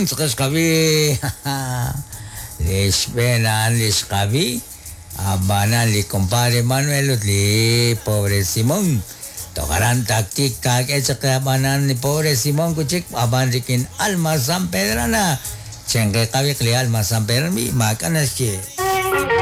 sekas kami. Lisbenan, lis kami. Abanan li compadre Manuel li pobre Simón. Tocaran taktik tak sa abanan ni pobre Simón kucik aban rikin alma San Pedrana. Siyempre kami kli alma San Pedrana makanas ki.